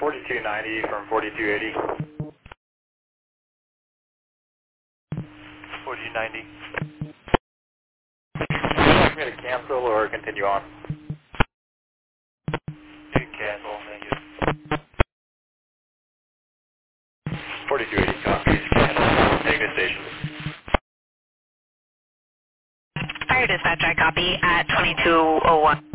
4290 from 4280. 4290. Would you like me to cancel or continue on? You can cancel, thank you. 4280 copies, cancel. Negative station. Fire dispatch, I copy at 2201.